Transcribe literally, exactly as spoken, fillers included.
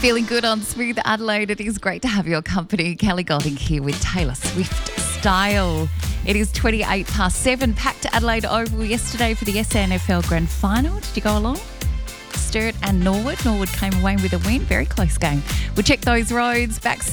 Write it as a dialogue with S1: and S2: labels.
S1: Feeling good on Smooth Adelaide. It is great to have your company. Kelly Golding here with Taylor Swift Style. It is twenty-eight past seven. Packed Adelaide Oval yesterday for the S A N F L Grand Final. Did you go along? Sturt and Norwood. Norwood came away with a win. Very close game. We'll check those roads back soon.